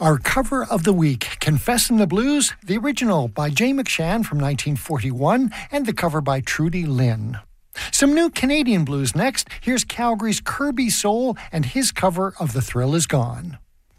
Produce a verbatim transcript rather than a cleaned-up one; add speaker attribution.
Speaker 1: Our cover of the week, Confessin' the Blues, the original by Jay McShann from nineteen forty-one, and the cover by Trudy Lynn. Some new Canadian blues next. Here's Calgary's Kirby Soul and his cover of The Thrill Is Gone.